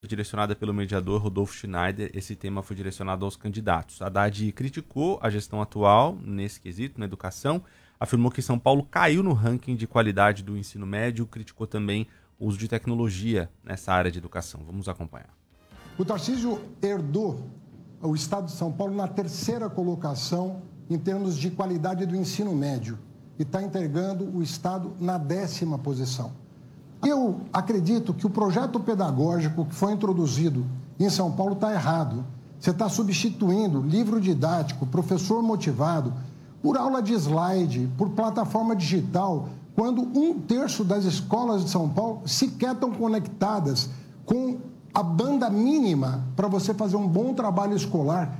direcionada pelo mediador Rodolfo Schneider, esse tema foi direcionado aos candidatos. Haddad criticou a gestão atual nesse quesito, na educação, afirmou que São Paulo caiu no ranking de qualidade do ensino médio, criticou também o uso de tecnologia nessa área de educação. Vamos acompanhar. O Tarcísio herdou o estado de São Paulo na terceira colocação em termos de qualidade do ensino médio e está entregando o estado na 10ª posição. Eu acredito que o projeto pedagógico que foi introduzido em São Paulo está errado. Você está substituindo livro didático, professor motivado, por aula de slide, por plataforma digital, quando 1/3 das escolas de São Paulo sequer estão conectadas com a banda mínima para você fazer um bom trabalho escolar.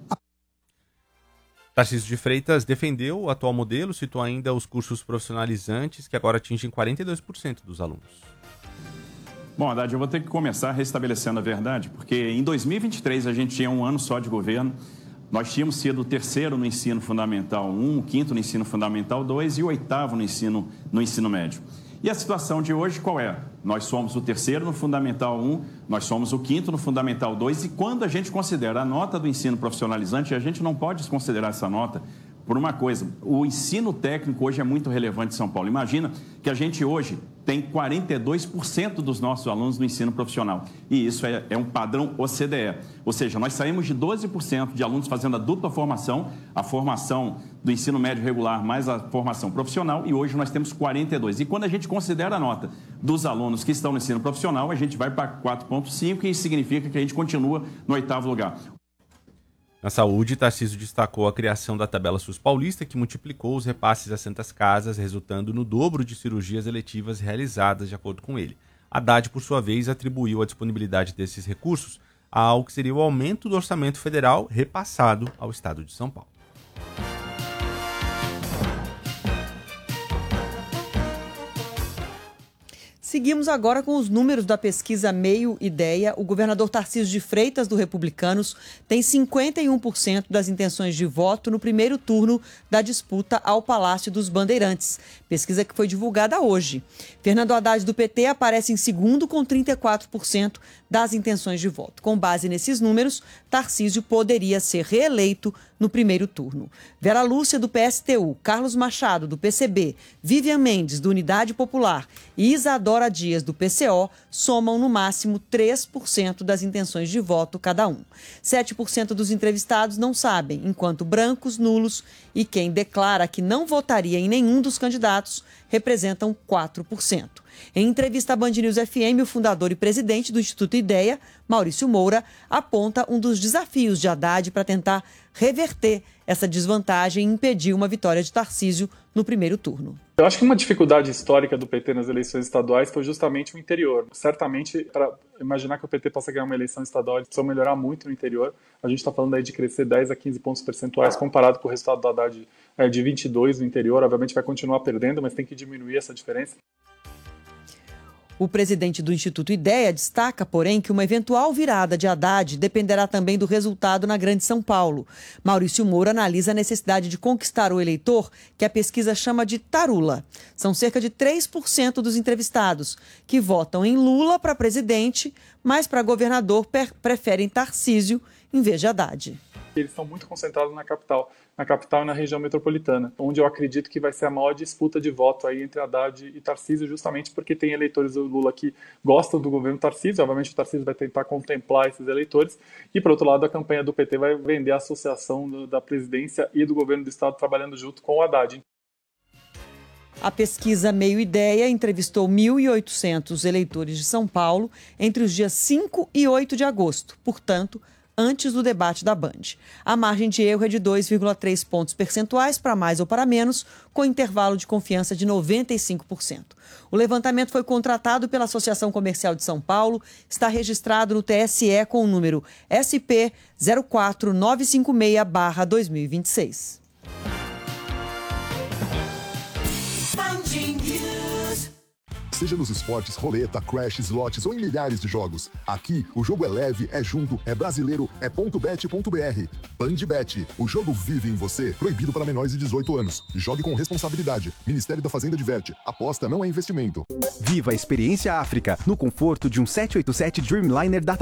Tarcísio de Freitas defendeu o atual modelo, citou ainda os cursos profissionalizantes, que agora atingem 42% dos alunos. Bom, Haddad, eu vou ter que começar restabelecendo a verdade, porque em 2023 a gente tinha um ano só de governo, nós tínhamos sido o terceiro no ensino fundamental 1, o quinto no ensino fundamental 2 e o oitavo no ensino médio. E a situação de hoje qual é? Nós somos o terceiro no Fundamental 1, nós somos o quinto no Fundamental 2 e quando a gente considera a nota do ensino profissionalizante, a gente não pode desconsiderar essa nota por uma coisa. O ensino técnico hoje é muito relevante em São Paulo. Imagina que a gente hoje tem 42% dos nossos alunos no ensino profissional. E isso é um padrão OCDE. Ou seja, nós saímos de 12% de alunos fazendo a dupla formação, a formação do ensino médio regular mais a formação profissional, e hoje nós temos 42%. E quando a gente considera a nota dos alunos que estão no ensino profissional, a gente vai para 4,5%, e isso significa que a gente continua no 8º lugar. Na saúde, Tarcísio destacou a criação da tabela SUS paulista, que multiplicou os repasses às santas casas, resultando no dobro de cirurgias eletivas realizadas, de acordo com ele. Haddad, por sua vez, atribuiu a disponibilidade desses recursos ao que seria o aumento do orçamento federal repassado ao estado de São Paulo. Seguimos agora com os números da pesquisa Meio Ideia. O governador Tarcísio de Freitas, do Republicanos, tem 51% das intenções de voto no primeiro turno da disputa ao Palácio dos Bandeirantes. Pesquisa que foi divulgada hoje. Fernando Haddad, do PT, aparece em segundo com 34% das intenções de voto. Com base nesses números, Tarcísio poderia ser reeleito no primeiro turno. Vera Lúcia, do PSTU, Carlos Machado, do PCB, Vivian Mendes, do Unidade Popular e Isadora Dias, do PCO, somam no máximo 3% das intenções de voto cada um. 7% dos entrevistados não sabem, enquanto brancos, nulos e quem declara que não votaria em nenhum dos candidatos representam 4%. Em entrevista à Band News FM, o fundador e presidente do Instituto Ideia, Maurício Moura, aponta um dos desafios de Haddad para tentar reverter essa desvantagem e impedir uma vitória de Tarcísio no primeiro turno. Eu acho que uma dificuldade histórica do PT nas eleições estaduais foi justamente o interior. Certamente, para imaginar que o PT possa ganhar uma eleição estadual, eles precisam melhorar muito no interior. A gente está falando aí de crescer 10 a 15 pontos percentuais comparado com o resultado do Haddad de 22 no interior. Obviamente vai continuar perdendo, mas tem que diminuir essa diferença. O presidente do Instituto Ideia destaca, porém, que uma eventual virada de Haddad dependerá também do resultado na Grande São Paulo. Maurício Moura analisa a necessidade de conquistar o eleitor, que a pesquisa chama de tarula. São cerca de 3% dos entrevistados que votam em Lula para presidente, mas para governador preferem Tarcísio em vez de Haddad. Eles estão muito concentrados na capital e na região metropolitana, onde eu acredito que vai ser a maior disputa de voto aí entre Haddad e Tarcísio, justamente porque tem eleitores do Lula que gostam do governo Tarcísio. Obviamente o Tarcísio vai tentar contemplar esses eleitores e, por outro lado, a campanha do PT vai vender a associação da presidência e do governo do estado trabalhando junto com o Haddad. A pesquisa Meio Ideia entrevistou 1.800 eleitores de São Paulo entre os dias 5 e 8 de agosto, portanto, antes do debate da Band. A margem de erro é de 2,3 pontos percentuais para mais ou para menos, com intervalo de confiança de 95%. O levantamento foi contratado pela Associação Comercial de São Paulo, está registrado no TSE com o número SP 04956/2026. seja nos esportes, roleta, crash, slots ou em milhares de jogos. Aqui, o jogo é leve, é junto, é brasileiro, é .bet.br. Bandbet, o jogo vive em você. Proibido para menores de 18 anos. Jogue com responsabilidade. Ministério da Fazenda diverte. Aposta não é investimento. Viva a experiência África, no conforto de um 787 Dreamliner da